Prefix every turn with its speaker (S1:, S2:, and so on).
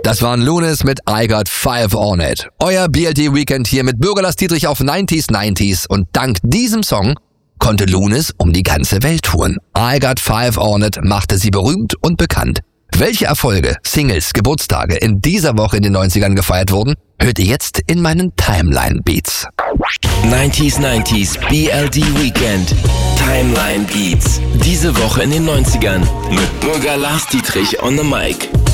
S1: Das waren Lunis mit I Got Five on It. Euer BLT Weekend hier mit Bürger Lars Dietrich auf 90s. Und dank diesem Song konnte Lunis um die ganze Welt touren. I Got Five on It machte sie berühmt und bekannt. Welche Erfolge, Singles, Geburtstage in dieser Woche in den 90ern gefeiert wurden, hört ihr jetzt in meinen Timeline Beats.
S2: 90s BLT Weekend. Timeline Beats. Diese Woche in den 90ern mit Bürger Lars Dietrich on the Mic.